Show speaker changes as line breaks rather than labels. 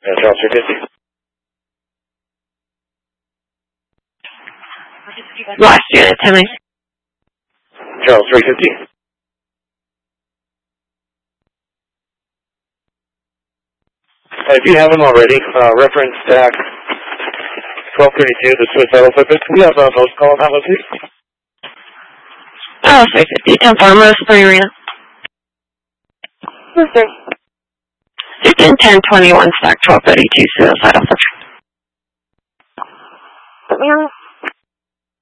Charles 350.
Last unit, Timmy.
Charles 350. If you haven't already, reference TAC 1232, the suicidal focus. We have a most call on that one, please.
Oh, 350. 10 Farmers, Spring Arena.
Okay.
1021, stock 1232, suicidal focus.
Put me on.